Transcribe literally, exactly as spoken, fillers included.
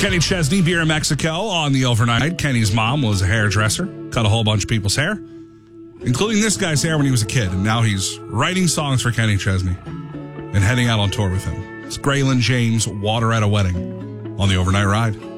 Kenny Chesney, Beer in Mexico on the overnight. Kenny's mom was a hairdresser, cut a whole bunch of people's hair, including this guy's hair when he was a kid. And now he's writing songs for Kenny Chesney and heading out on tour with him. It's Graylin James, Water at a Wedding on the overnight ride.